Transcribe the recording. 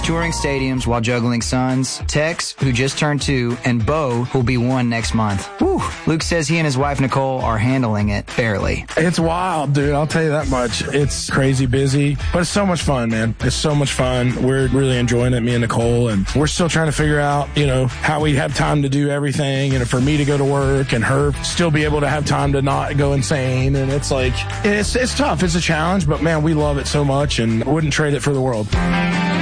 touring stadiums while juggling sons, Tex, who just turned 2, and Bo, who'll be 1 next month. Whew. Luke says he and his wife, Nicole, are handling it barely. It's wild, dude. I'll tell you that much. It's crazy busy, but it's so much fun, man. It's so much fun. We're really enjoying it, me and Nicole, and we're still trying to figure out, how we have time to do everything, and for me to go to work and her still be able to have time to not go insane. And it's like, it's tough. It's a challenge, but man, we love it so much and wouldn't trade it for the world.